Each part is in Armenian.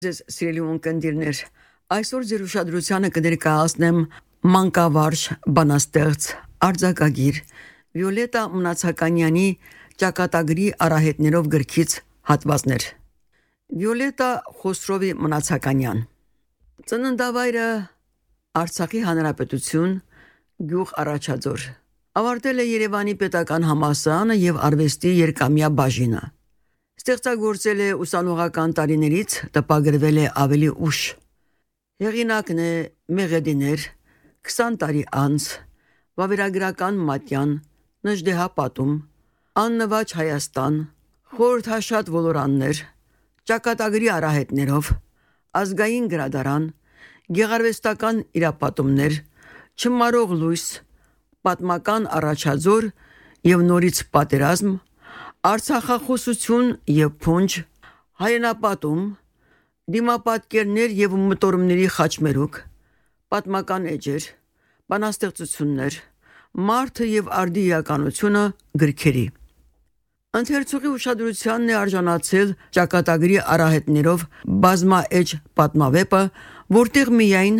Ձեզ սիրելի ունկնդիրներ, այսօր ձեր ուշադրությանը կներկայացնեմ մանկավարժ բանաստեղծ արձակագիր Վիոլետա Մնացականյանի ճակատագրի արահետներով գրքից հատվածներ։ Վիոլետա Խոսրովի Մնացականյան։ Ծննդավայրը Արցախի Հանրապետություն, գյուղ Առաջաձոր։ Ավարտել է Երևանի պետական համալսարանը եւ արվեստի երկամյա բաժինը։ Ստեղծագործել է ուսանողական տարիներից, տպագրվել է ավելի ուշ։ Հեղինակն է Մեղեդիներ, 20 տարի անց, վավերագրական մատյան, Նժդեհապատում, Աննվաճ Հայաստան, խորհրդաշատ ոլորաններ, ճակատագրի արահետներով, ազգային գրադարան, գեղարվեստական իրապատումներ, Չմարող լույս, պատմական Առաջաձոր եւ նորից պատերազմ, Արցախախոսություն եւ փունջ, հայրենապատում, դիմապատկերներ եւ մտորումների խաչմերուկ, պատմական էջեր, բանաստեղծություններ, մարդը եւ արդի իրականությունը գրքերի։ Ընթերցողի ուշադրությանն է արժանացել ճակատագրի արահետներով բազմաէջ պատմավեպը, որտեղ միայն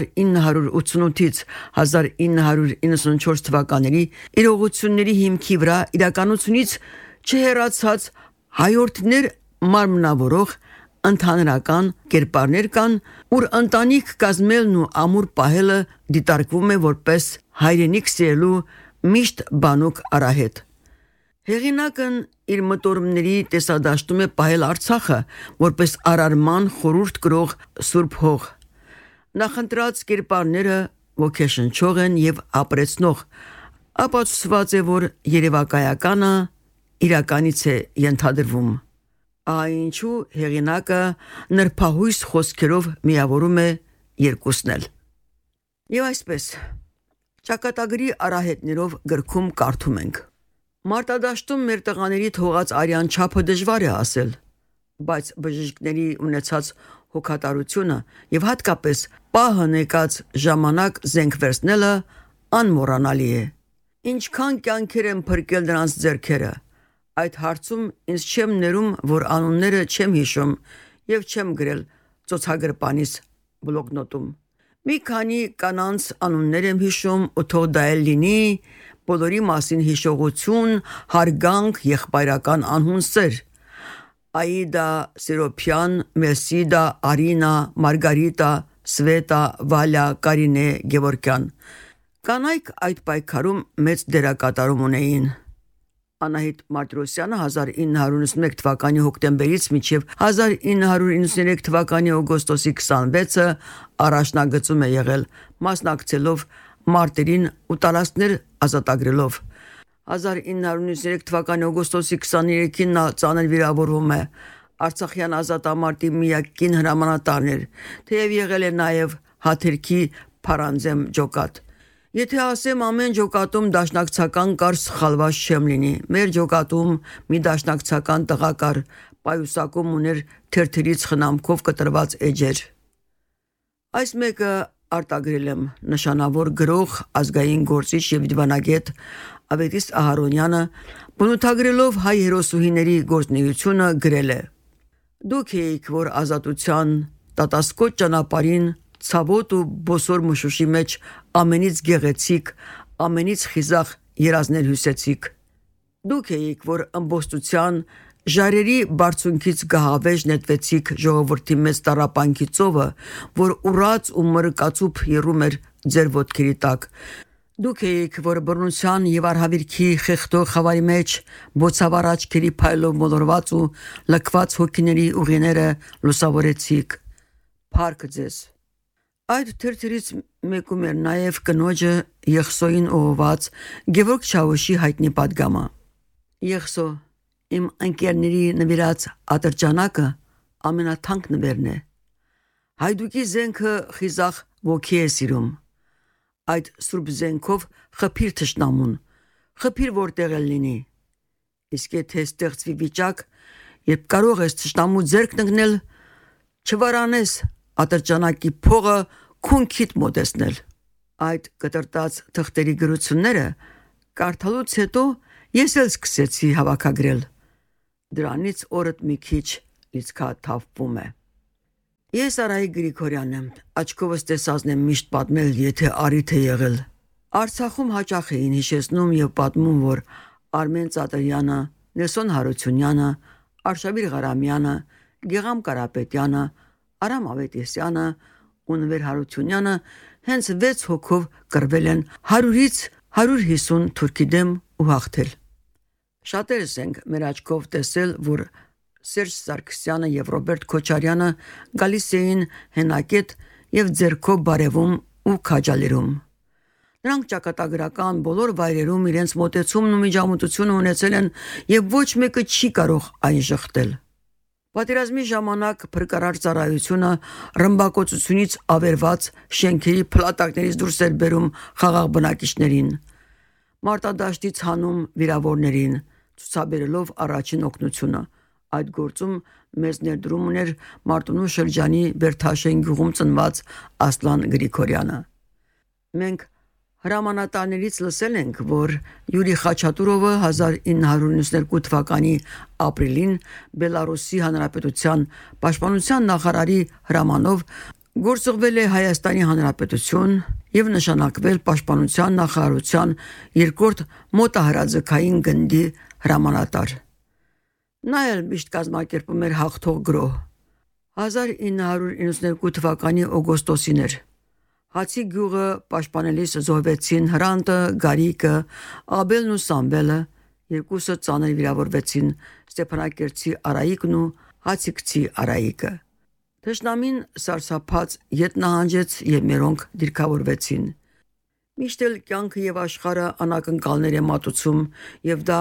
1988-ից 1994 թվականների իրողությունների հիմքի վրա իրականությունից չհեռացած հայորդներ մարմնավորող ընդհանրական կերպարներ կան, ուր ընտանիք կազմելն ու ամուր պահելը դիտարկվում է որպես հայրենիք սիրելու միշտ բանուկ արահետ։ Հեղինակն իր մտորումների տեսադաշտում է պահել Արցախը որպես արարման խորհուրդ կրող սուրբ հող։ Նախընտրած կերպարները ոգեշնչող են եւ ապրեցնող, ապացուցված է, որ երևակայականը իրականից է ենթադրվում։ Այնչու հեղինակը նրբահույս խոսքերով միավորում է երկուսն էլ։ Եվ այսպես, ճակատագրի արահետներով գրքում կարդում ենք. Մարտադաշտում մեր տղաների թողած արյան չափը դժվար է ասել, բայց բժիշկների ունեցած հոգատարությունը եւ հատկապես պահը նեկած ժամանակ զենք վերցնելը անմոռանալի է։ Ինչքան կյանքեր են փրկել նրանց ձեռքերը։ Այդ հարցում ինձ չեմ ներում, որ անունները չեմ հիշում եւ չեմ գրել ծոցագրպանիս բլոկնոտում։ Մի քանի կանանց անուններ եմ հիշում ու թող դա էլ լինի բոլորի մասին հիշողություն, հարգանք, եղբայրական անհուն սեր։ Աիդա, Սերոփյան, Մեսիդա, Արինա, Մարգարիտա, Սվետա, Վալյա, Կարինե, Գևորգյան։ Կանայք այդ պայքարում մեծ դերակատարում ունեին։ Անահիտ Մարտիրոսյանը 1991 թվականի հոկտեմբերից մինչև 1993 թվականի օգոստոսի 26-ը առաջնագծում է եղել, մասնակցելով մարտերին ու տարածքներ ազատագրելով։ 1993 թվականի օգոստոսի 23-ին նա ծանր վիրավորվում է։ Արցախյան ազատամարտի միակ կին հրամանատարն էր, թեև եղել է նաև հաթերքի փարանձեմ ջոկատ։ Եթե ասեմ ամեն ջոկատում դաշնակցական կար, սխալված չեմ լինի։ Մեր ջոկատում մի դաշնակցական տղա կար, պայուսակում ուներ թերթերից խնամքով կտրված էջեր։ Այս մեկը արտագրել եմ նշանավոր գրող, ազգային գործիչ եւ դիվանագետ Ավետիս Ահարոնյանը, բնութագրելով հայ հերոսուհիների գործունեությունը գրել է. Դուք եք, որ ազատության տատասկոտ ճանապարհին ցավոտ ու բոսոր մշուշի մեջ ամենից գեղեցիկ, ամենից խիզախ երազներ հյուսեցիք։ Դուք եք, որ ըմբոստության ժարերի բարձունքից գահավեժ նետվեցիք ժողովրդի մեծ տառապանքի ծովը, որ ուռած ու մրկացուփ եռում էր ձեր ոտքերի տակ։ Դուք եք, որ բռնության եւ արհավիրքի խեղդող խավարի մեջ բոցավառ աչքերի փայլով մոլորված ու լքված հոգիների ուղիները լուսավորեցիք։ Փառք ձեզ։ Այդ թերթերից մեկում էր նաև կնոջը Եղսոյին ուղղված Գևորգ Չավուշի հայտնի պատգամը։ Եղսո, իմ ընկերների նվիրած ատրճանակը ամենաթանկ նվերն է։ Հայդուկի զենքը խիզախ ոգի է սիրում։ Այդ սուրբ զենքով խփիր թշնամուն, խփիր որտեղ էլ լինի։ Իսկ եթե ստեղծվի վիճակ, երբ կարող ես թշնամու ձեռքն ընկնել, չվարանես ատրճանակի փողը քունքիդ մոտեցնել։ Այդ կտրտած թղթերի գրությունները կարդալուց հետո ես էլ սկսեցի հավաքագրել։ Դրանից օրդ մի քիչ լիցքաթափվում է։ Ես Արայիկ Գրիգորյանն եմ, աչքովս տեսածն եմ միշտ պատմել, եթե արիթ է եղել։ Արցախում հաճախ էին հիշեցնում եւ պատմում, որ Արմեն Ծատրյանը, Նեսոն Հարությունյանը, Արշավիր Ղարամյանը, Գեգամ Կարապետյանը, Արամ Ավետիսյանը ու Նվեր Հարությունյանը հենց 6 հոգով կռվել են 100-ից 150 թուրքի դեմ ու հաղթել։ Շատերս ենք մեր աչքով տեսել, որ Սերժ Սարգսյանը եւ Ռոբերտ Քոչարյանը գալիս էին հենակետ եւ ձեռքով բարևում ու քաջալերում։ Նրանք ճակատագրական բոլոր վայրերում իրենց մոտեցումն ու միջամտությունը ունեցել են եւ ոչ մեկը չի կարող այն շղթել։ Պատերազմի ժամանակ փրկարար ծառայությունը ռմբակոծությունից ավերված շենքերի փլատակներից դուրս էր բերում խաղաղ բնակիչներին։ Մարտադաշտից հանում վիրավորներին, ցուցաբերելով առաջին օգնությունը։ Այդ գործում մեծ ներդրում ուներ Մարտունու շրջանի Բերթաշեն գյուղում ծնված Ասլան Գրիգորյանը։ Մենք հրամանատարներից լսել ենք, որ Յուրի Խաչատուրովը 1992 թվականի ապրիլին Բելարուսի Հանրապետության պաշտպանության նախարարի հրամանով գործուղվել է Հայաստանի Հանրապետություն եւ նշանակվել պաշտպանության նախարարության երկրորդ մոտահրաձգային գնդի հրամանատար։ Նա էլ միշտ կազմակերպում էր հաղթող գրոհ։ 1992 թվականի օգոստոսին էր։ Հացի գյուղը պաշտպանելիս զոհվեցին Հրանտը, Գարիկը, Աբելն ու Սամվելը, երկուսը ծանր վիրավորվեցին Ստեփանակերտի Արայիկն ու Հացիկցի Արայիկը։ Թշնամին սարսափած ետ նահանջեց եւ մերոնք դիրքավորվեցին։ Միշտ էլ կյանքը եւ աշխարհը անակնկալներ է մատուցում եւ դա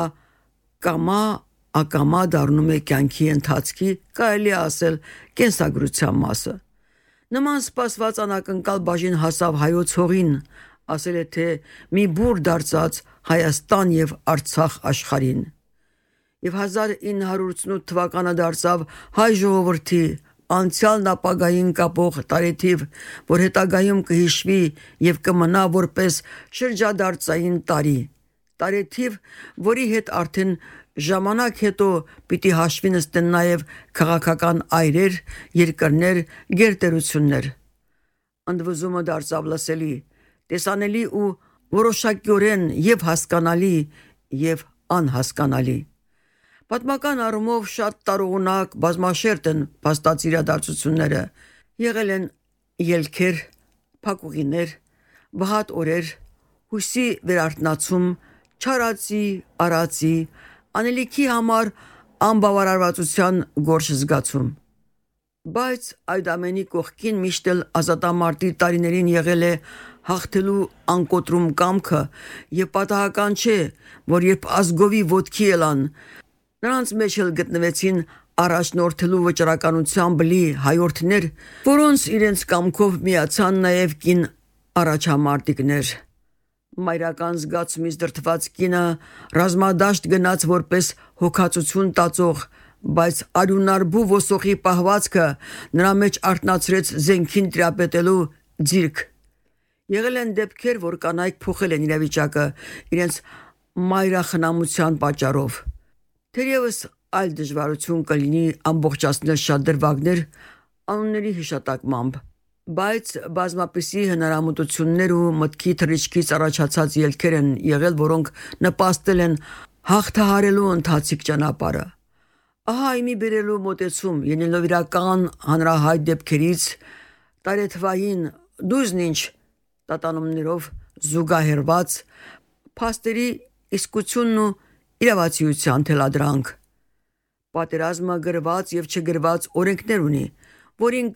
ակամա դառնում է կյանքի ընթացքի, կարելի ասել, կենսագրության մասը։ Նման սպասված անակնկալ բաժին հասավ հայոց հողին, ասել է թե մի բուր դարձած Հայաստան եւ Արցախ աշխարհին։ Եվ 1988 թվականը դարձավ հայ ժողովրդի անցյալն ապագային կապող տարեթիվ, որ հետագայում կհիշվի եւ կմնա որպես շրջադարձային տարեթիվ, որի հետ արդեն ժամանակ հետո պիտի հաշվի նստեն նաև քաղաքական այրեր, երկրներ, գերտերություններ։ Ընդվզումը դարձավ լսելի, տեսանելի ու որոշակիորեն եւ հասկանալի եւ անհասկանալի։ Պատմական առումով շատ տարողունակ բազմաշերտ են փաստած իրադարձությունները, եղել են ելքեր, փակուղիներ, վհատ օրեր, հույսի վերարտնացում, չարացի, արացի, անելիքի համար անբավարարվածության գորշ զգացում։ Բայց այդ ամենի կողքին միշտ էլ ազատամարտի տարիներին եղել է հաղթելու անկոտրում կամքը եւ պատահական չէ, որ երբ ազգովի ոտքի ելան, նրանց մեջ էլ գտնվեցին առաջնորդելու վճռականության բլի հայորդներ, որոնց իրենց կամքով միացան նաև կին առաջամարտիկներ։ Մայրական զգացումից դրդված կինը ռազմադաշտ գնաց որպես հոգացություն տածող, բայց արյունարբու ոսոխի պահվածքը նրա մեջ արթնացրեց զենքին տրապետելու ձիրք։ Եղել են դեպքեր, որ կանայք փոխել են իրավիճակը իրենց մայրախնամության պատճառով։ Թերևս այլ դժվարություն կլինի ամբողջացնել շատ դրվագներ անունների հիշատակմամբ, բայց բազմապիսի հնարամտություններ ու մտքի թռիչքից առաջացած ելքեր են եղել, որոնք նպաստել են հաղթահարելու ընթացիկ ճանապարհը։ Ահա իմի բերելու մոտեցում, ելնելով իրական հանրահայտ դեպքերից, տարեթվային դույզնինչ տատանումներով զուգահեռված փաստերի իսկությունն ու իրավացիության թելադրանք։ Պատերազմը գրված եւ չգրված օրենքներ ունի, որին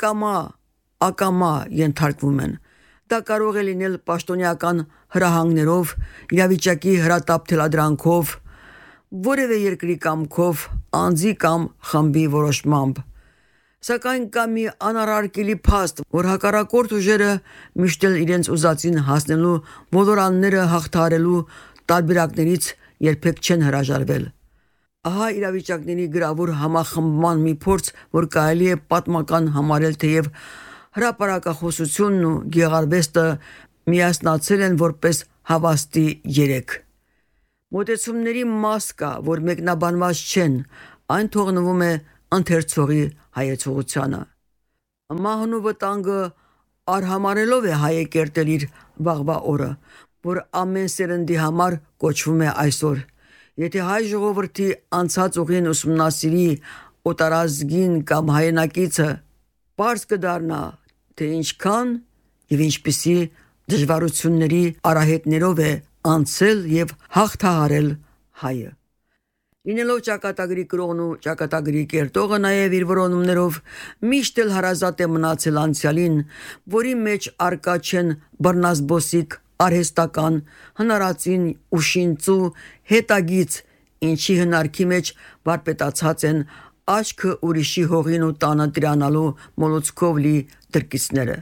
ակամա ենթարկվում են։ Դա կարող է լինել պաշտոնյական հրահանգներով, իրավիճակի հրատապ թելադրանքով, որևէ երկրի կամքով, անձի կամ խմբի որոշմամբ։ Սակայն կա մի անառարկելի փաստ, որ հակառակորդ ուժերը միշտ էլ իրենց ուզածին հասնելու ոլորանները հաղթահարելու տարբերակներից երբեք չեն հրաժարվել։ Ահա իրավիճակների գրավոր համախմբման մի փորձ, որ կարելի է պատմական համարել, թեև հրապարակախոսությունն ու գեղարվեստը միասնացել են որպես հավաստի երեք։ Մոտեցումների մաս կա, որ մեկնաբանված չեն, այն թողնվում է ընթերցողի հայեցողությանը։ Մահն ու վտանգը արհամարելով է հայը կերտել իր վաղվա օրը, որ ամեն սերնդի համար կոչվում է այսօր։ Եթե հայ ժողովրդի անցած ուղին ուսումնասիրի օտարազգին կամ հայրենակիցը, պարզ կդառնա, թե ինչքան եւ ինչպիսի դժվարությունների արահետներով է անցել եւ հաղթահարել հայը։ Լինելով ճակատագրի կրողն ու ճակատագրի կերտողը նաև իր որոնումներով միշտ էլ հարազատ է մնացել անցյալին, որի մեջ արկա չեն բռնազբոսիկ, արհեստական, հնարածին ու շինծու հետագից, ինչի հնարքի մեջ վարպետացած են աչքը ուրիշի հողին ու տանը տրանալու մոլուցքով լի դրկիցները։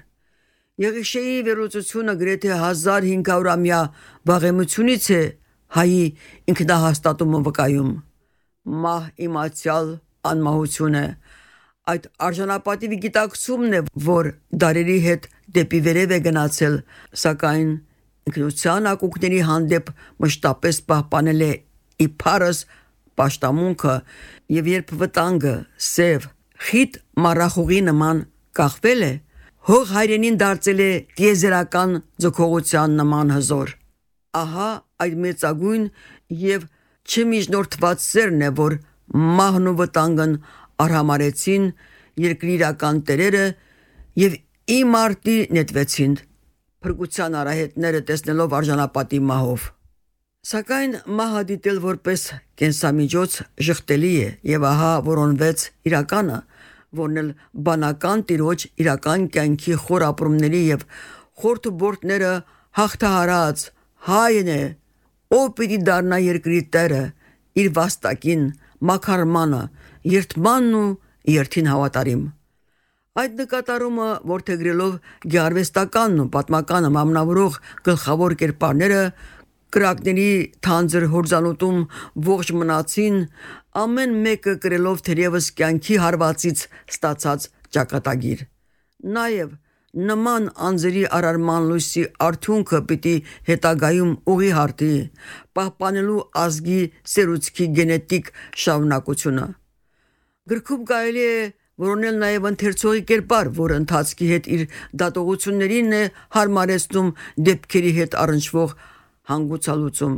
Եղիշեի վերլուծությունը գրեթե 1500-ամյա վաղեմությունից է հայի ինքնահաստատումը վկայում։ Մահ իմացյալ անմահություն է, այդ արժանապատիվ գիտակցումն է, որ դարերի հետ դեպի վերև է գնացել, սակայն ինքնության ակունքների հանդեպ մշտապես պահպանել է իբարս պաշտամունքը, եւ երբ վտանգը սև խիտ մառախուղի նման կախվել է, հող հայրենին դարձել է տիեզերական ձգողության նման հզոր։ Ահա այդ մեծագույն եւ չմիջնորդված սերն է, որ մահն ու վտանգն արհամարեցին երկրի իրական տերերը եւ իմարտի նետվեցին փրկության արահետները տեսնելով արժանապատի մահով։ Սակայն մահը դիտել որպես կենսամիջոց ժխտելի է եւ ահա որոնվեց իրականը, որն էլ բանական տիրոջ իրական կյանքի խոր ապրումների եւ խորթբորտները հաղթահարած հայն է, ով պիտի դառնա երկրի տերը, իր վաստակին, մաքարմանը, երդմանն ու երդին հավատարիմ։ Այդ նկատառումը որդեգրելով գեղարվեստականն ու պատմականը մամնավորող գլխավոր կերպարները կրակների թանձր հորձանուտում ողջ մնացին, ամեն մեկը կրելով թերևս կյանքի հարվածից ստացած ճակատագիր։ Նաև նման անձերի արարման լույսի արդյունքը պիտի հետագայում ուղի հարտի, պահպանելու ազգի սերուցքի գենետիկ շարունակությունը։ Գրքում կարելի է որոնել նաև ընթերցողի կերպար, որ ընթացքի հետ իր դատողություններին է հարմարեցնում դեպքերի հետ առնչվող հանգուցալուծում։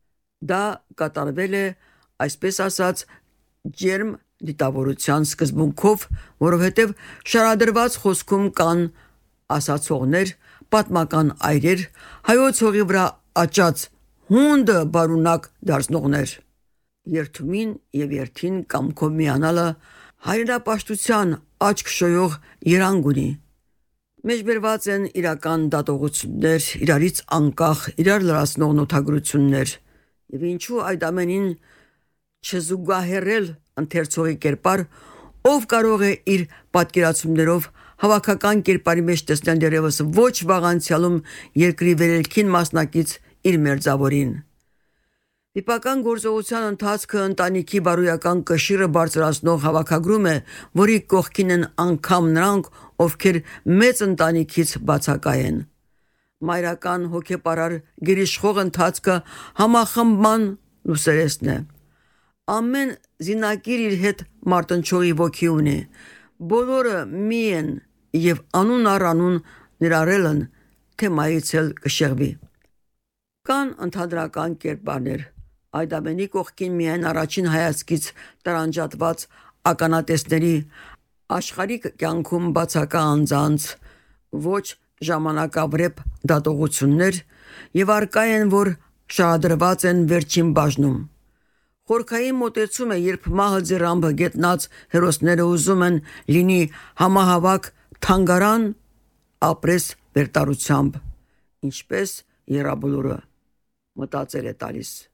Դա կատարվել է, այսպես ասած, ջերմ դիտավորության սկզբունքով, որովհետև շարադրված խոսքում կան ասացողներ, պատմական այրեր, հայոց հողի վրա աճած հունդը բարունակ դարձնողներ։ Երթումին եւ երթին կամքով միանալը հայրենապաշտության աչք շոյող երանգ ունի։ Մեջբերված են իրական դատողություններ, իրարից անկախ, իրար լրացնող նոթագրություններ, եւ ինչու այդ ամենին չզուգահեռել ընթերցողի կերպար, ով կարող է իր պատկերացումներով հավաքական կերպարի մեջ տեսնել դերևս ոչ վաղ անցյալում երկրի վերելքին մասնակից իր մերձավորին։ Վիպական գործողության ընթացքը ընտանիքի բարոյական կշիռը բարձրացնող հավաքագրում է, որի կողքին են անգամ նրանք, ովքեր մեծ ընտանիքից բացակայ են։ Մայրական հոգեպարար գերիշխող ընթացքը համախմբման լուսերեսն է։ Ամեն զինակիր իր հետ մարտնչողի ոգի ունի, բոլորը մի են եւ անուն առ անուն ներառելն թեմայից էլ կշեղվի։ Կան ընդհանրական կերպարներ, այդ ամենի կողքին միայն առաջին հայացքից տարանջատված ականատեսների աշխարհիկ կյանքում բացակա անձանց ոչ ժամանակավրեպ դատողություններ եւ արկա են, որ շարադրված են վերջին բաժնում։ Խորքային մոտեցում է, երբ մահը ձեռամբը գետնած հերոսները ուզում են լինի համահավաք թանգարան, ապրես վերտարությամբ, ինչպես Եռաբլուրը մտածել է տալիս։